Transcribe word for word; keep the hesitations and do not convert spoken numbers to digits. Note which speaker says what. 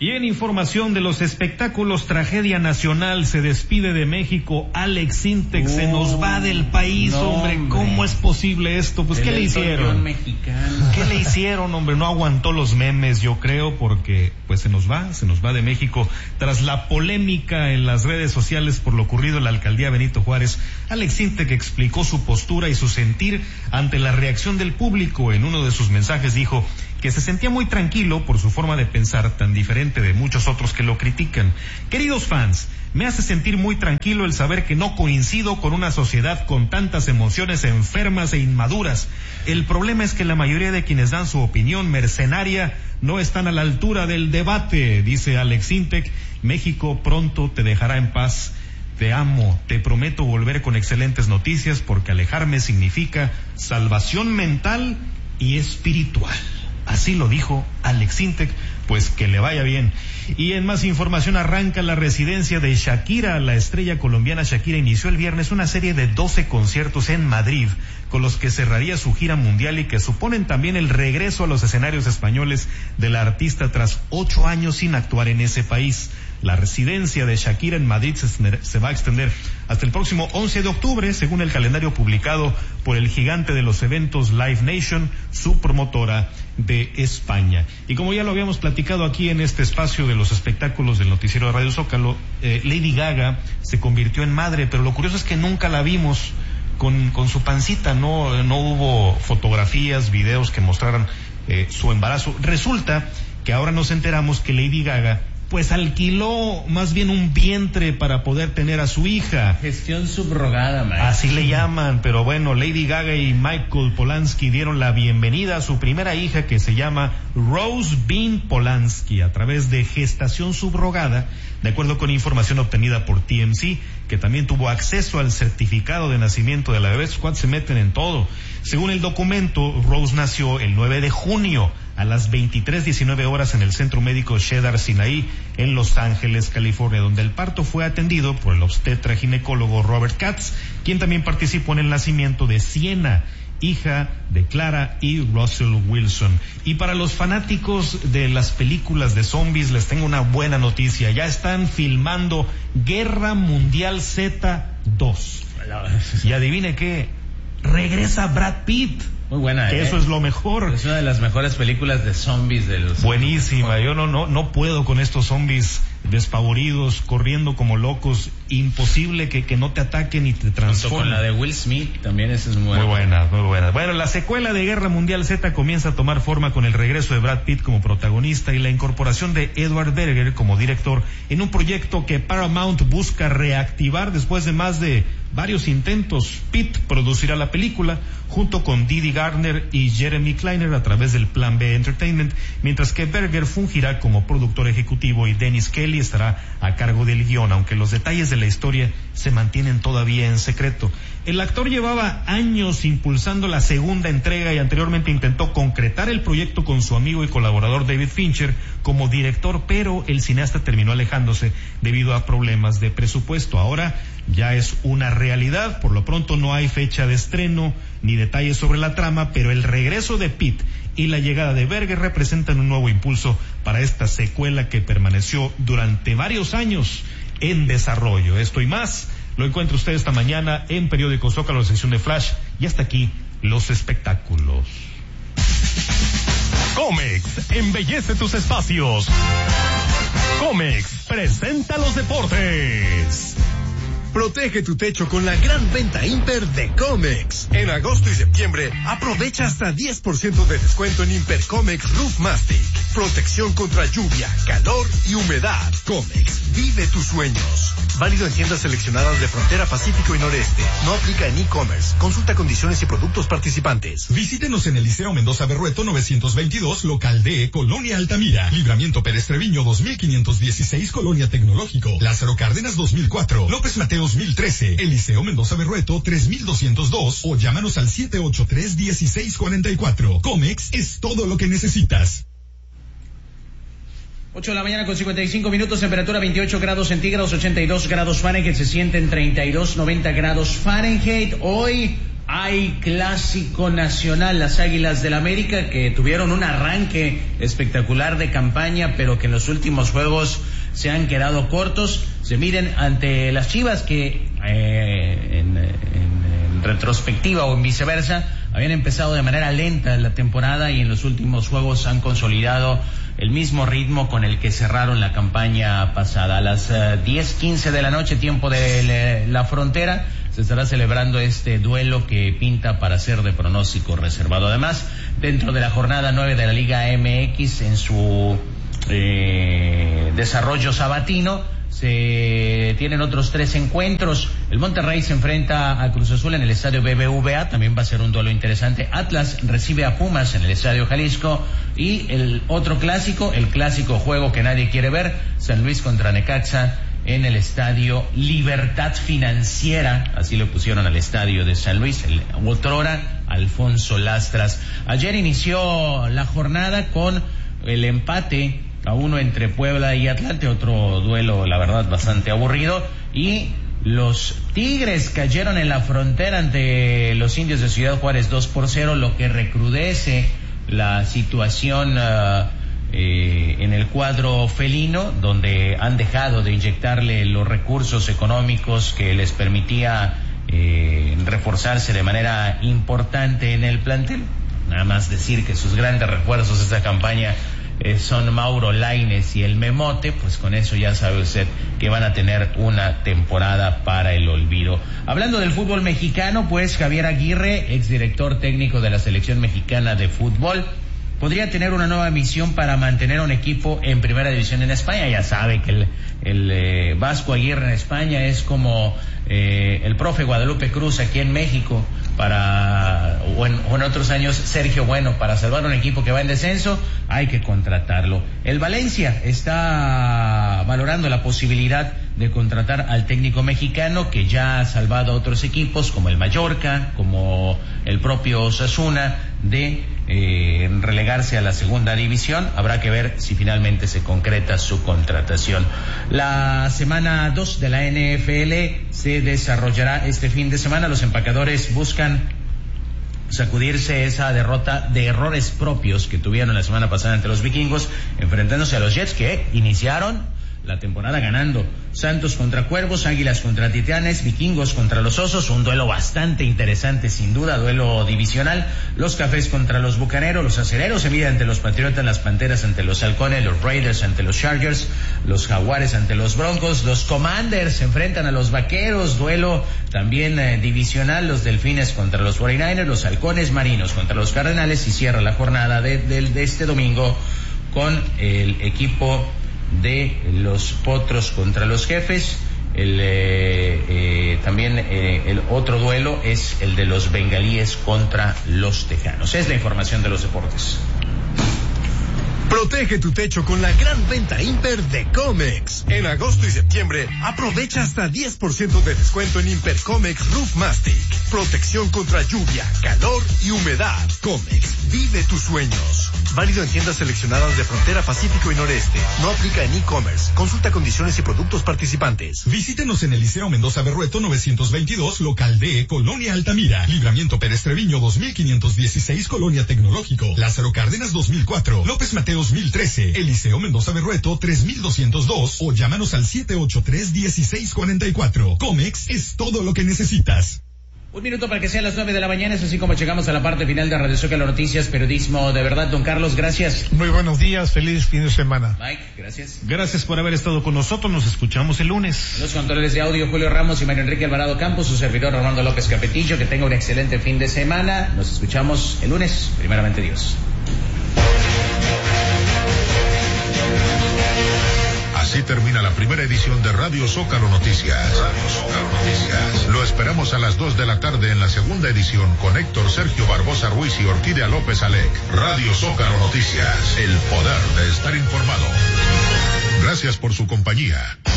Speaker 1: Y en información de los espectáculos, tragedia nacional, se despide de México Alex Sintek, oh, se nos va del país, no, hombre, ¿cómo hombre. es posible esto? Pues, el ¿qué le hicieron? Mexicano. ¿Qué le hicieron, hombre? No aguantó los memes, yo creo, porque pues se nos va, se nos va de México. Tras la polémica en las redes sociales por lo ocurrido en la alcaldía Benito Juárez, Alex Sintek explicó su postura y su sentir ante la reacción del público. En uno de sus mensajes dijo que se sentía muy tranquilo por su forma de pensar tan diferente de muchos otros que lo critican. Queridos fans, me hace sentir muy tranquilo el saber que no coincido con una sociedad con tantas emociones enfermas e inmaduras. El problema es que la mayoría de quienes dan su opinión mercenaria no están a la altura del debate, dice Alex Sintek. México pronto te dejará en paz. Te amo, te prometo volver con excelentes noticias, porque alejarme significa salvación mental y espiritual. Así lo dijo Alex Sintek, pues que le vaya bien. Y en más información, arranca la residencia de Shakira. La estrella colombiana Shakira inició el viernes una serie de doce conciertos en Madrid, con los que cerraría su gira mundial y que suponen también el regreso a los escenarios españoles de la artista tras ocho años sin actuar en ese país. La residencia de Shakira en Madrid se, se va a extender hasta el próximo once de octubre, según el calendario publicado por el gigante de los eventos Live Nation, su promotora de España. Y como ya lo habíamos platicado aquí en este espacio de los espectáculos del noticiero de Radio Zócalo, eh, Lady Gaga se convirtió en madre, pero lo curioso es que nunca la vimos con, con su pancita, no, no hubo fotografías, videos que mostraran eh, su embarazo. Resulta que ahora nos enteramos que Lady Gaga pues alquiló más bien un vientre para poder tener a su hija.
Speaker 2: Gestión subrogada, man.
Speaker 1: Así le llaman, pero bueno, Lady Gaga y Michael Polanski dieron la bienvenida a su primera hija, que se llama Rose Bean Polanski, a través de gestación subrogada, de acuerdo con información obtenida por T M Z, que también tuvo acceso al certificado de nacimiento de la bebé. Squad se meten en todo. Según el documento, Rose nació el nueve de junio a las veintitrés diecinueve horas en el Centro Médico Cedar Sinai en Los Ángeles, California, donde el parto fue atendido por el obstetra ginecólogo Robert Katz, quien también participó en el nacimiento de Sienna, hija de Clara y Russell Wilson. Y para los fanáticos de las películas de zombies, les tengo una buena noticia. Ya están filmando Guerra Mundial Z dos. Y adivine qué, regresa Brad Pitt.
Speaker 2: Muy buena,
Speaker 1: que
Speaker 2: eh.
Speaker 1: eso es lo mejor.
Speaker 2: Es una de las mejores películas de zombies de los...
Speaker 1: Buenísima. Yo no, no, no puedo con estos zombies despavoridos, corriendo como locos. Imposible que, que no te ataquen y te transformen.
Speaker 2: Con la de Will Smith, también esa es muy,
Speaker 1: muy buena. Muy buena. Bueno, la secuela de Guerra Mundial Z comienza a tomar forma con el regreso de Brad Pitt como protagonista y la incorporación de Edward Berger como director en un proyecto que Paramount busca reactivar después de más de varios intentos. Pitt producirá la película junto con Didi Gardner y Jeremy Kleiner a través del Plan B Entertainment, mientras que Berger fungirá como productor ejecutivo y Dennis Kelly estará a cargo del guión, aunque los detalles de la historia se mantienen todavía en secreto. El actor llevaba años impulsando la segunda entrega y anteriormente intentó concretar el proyecto con su amigo y colaborador David Fincher como director, pero el cineasta terminó alejándose debido a problemas de presupuesto. Ahora ya es una realidad. Por lo pronto no hay fecha de estreno ni detalles sobre la trama, pero el regreso de Pitt y la llegada de Berger representan un nuevo impulso para esta secuela que permaneció durante varios años en desarrollo. Esto y más lo encuentra usted esta mañana en Periódico Zócalo, sección de Flash. Y hasta aquí los espectáculos.
Speaker 3: Comex embellece tus espacios. Comex presenta los deportes. Protege tu techo con la gran venta Imper de Comex. En agosto y septiembre, aprovecha hasta diez por ciento de descuento en Imper Comex Roof Mastic. Protección contra lluvia, calor y humedad. Comex, vive tus sueños. Válido en tiendas seleccionadas de Frontera Pacífico y Noreste. No aplica en e-commerce. Consulta condiciones y productos participantes.
Speaker 4: Visítenos en el Liceo Mendoza Berrueto novecientos veintidós, local D, Colonia Altamira. Libramiento Pérez Treviño dos mil quinientos dieciséis, Colonia Tecnológico. Lázaro Cárdenas dos mil cuatro. López Mateo dos mil trece. Eliseo Mendoza Berrueto tres mil doscientos dos o llámanos al siete ocho tres, uno seis cuatro cuatro. Comex es todo lo que necesitas.
Speaker 2: ocho de la mañana con cincuenta y cinco minutos, temperatura veintiocho grados centígrados, ochenta y dos grados Fahrenheit, se sienten treinta y dos, noventa grados Fahrenheit. Hoy Hay clásico nacional, las Águilas del América, que tuvieron un arranque espectacular de campaña, pero que en los últimos juegos se han quedado cortos. Se miden ante las Chivas, que eh, en, en, en retrospectiva o en viceversa, habían empezado de manera lenta la temporada y en los últimos juegos han consolidado el mismo ritmo con el que cerraron la campaña pasada. A las uh, diez quince de la noche, tiempo de la frontera, se estará celebrando este duelo que pinta para ser de pronóstico reservado. Además, dentro de la jornada nueve de la Liga M X, en su eh, desarrollo sabatino, se tienen otros tres encuentros. El Monterrey se enfrenta a Cruz Azul en el estadio B B V A, también va a ser un duelo interesante. Atlas recibe a Pumas en el estadio Jalisco, y el otro clásico, el clásico juego que nadie quiere ver, San Luis contra Necaxa en el estadio Libertad Financiera, así le pusieron al estadio de San Luis, el otrora Alfonso Lastras. Ayer inició la jornada con el empate a uno entre Puebla y Atlante, otro duelo la verdad bastante aburrido, y los Tigres cayeron en la frontera ante los Indios de Ciudad Juárez dos por cero, lo que recrudece la situación uh, eh, en el cuadro felino, donde han dejado de inyectarle los recursos económicos que les permitía eh, reforzarse de manera importante en el plantel. Nada más decir que sus grandes refuerzos de esta campaña Eh, son Mauro Lainez y el Memote, pues con eso ya sabe usted que van a tener una temporada para el olvido. Hablando del fútbol mexicano, pues Javier Aguirre, exdirector técnico de la selección mexicana de fútbol, podría tener una nueva misión para mantener un equipo en primera división en España. Ya sabe que el, el eh, Vasco Aguirre en España es como eh, el profe Guadalupe Cruz aquí en México, para o en, o en otros años Sergio Bueno. Para salvar un equipo que va en descenso hay que contratarlo. El Valencia está valorando la posibilidad de contratar al técnico mexicano, que ya ha salvado a otros equipos como el Mallorca, como el propio Osasuna, de eh, relegarse a la segunda división. Habrá que ver si finalmente se concreta su contratación. La semana dos de la N F L se desarrollará este fin de semana. Los empacadores buscan sacudirse esa derrota de errores propios que tuvieron la semana pasada ante los Vikingos, enfrentándose a los Jets, que iniciaron la temporada ganando. Santos contra Cuervos, Águilas contra Titanes, Vikingos contra los Osos, un duelo bastante interesante sin duda, duelo divisional. Los Cafés contra los Bucaneros, los Acereros se miden ante los Patriotas, las Panteras ante los Halcones, los Raiders ante los Chargers, los Jaguares ante los Broncos, los Commanders se enfrentan a los Vaqueros, duelo también eh, divisional, los Delfines contra los cuarenta y nueve ers, los Halcones Marinos contra los Cardenales, y cierra la jornada de, de, de este domingo con el equipo de los Potros contra los Jefes. El, eh, eh, también eh, el otro duelo es el de los Bengalíes contra los Tejanos. Es la información de los deportes.
Speaker 3: Protege tu techo con la gran venta Imper de Comex. En agosto y septiembre, aprovecha hasta diez por ciento de descuento en Imper Comex Roof Mastic. Protección contra lluvia, calor y humedad. Comex, vive tus sueños. Válido en tiendas seleccionadas de frontera Pacífico y Noreste. No aplica en e-commerce. Consulta condiciones y productos participantes.
Speaker 4: Visítenos en el Liceo Mendoza Berrueto novecientos veintidós, local D, Colonia Altamira. Libramiento Pérez Treviño dos mil quinientos dieciséis, Colonia Tecnológico. Lázaro Cárdenas dos mil cuatro. López Mateos mil trece. Eliseo Mendoza Berrueto tres mil doscientos dos. O llámanos al siete ocho tres, uno seis cuatro cuatro. Comex es todo lo que necesitas.
Speaker 2: Un minuto para que sean las nueve de la mañana, es así como llegamos a la parte final de Radio Zócalo Noticias, periodismo de verdad. Don Carlos, gracias.
Speaker 5: Muy buenos días, feliz fin de semana.
Speaker 2: Mike, gracias.
Speaker 1: Gracias por haber estado con nosotros, nos escuchamos el lunes.
Speaker 2: Los controles de audio, Julio Ramos y Mario Enrique Alvarado Campos, su servidor Armando López Capetillo. Que tenga un excelente fin de semana, nos escuchamos el lunes, primeramente Dios.
Speaker 6: Así termina la primera edición de Radio Zócalo Noticias. Radio Zócalo Noticias. Lo esperamos a las dos de la tarde en la segunda edición con Héctor Sergio Barbosa Ruiz y Orquídea López Alec. Radio Zócalo Noticias. El poder de estar informado. Gracias por su compañía.